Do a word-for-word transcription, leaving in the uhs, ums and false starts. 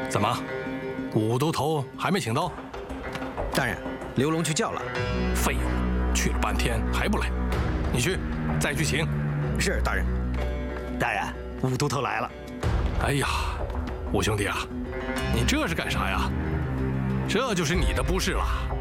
怎么，五都头还没请到？ 大人，刘龙去叫了。 废物，去了半天还不来。你去，再去请。 是大人。 大人，五都头来了。 哎呀，五兄弟啊，你这是干啥呀？这就是你的不是了。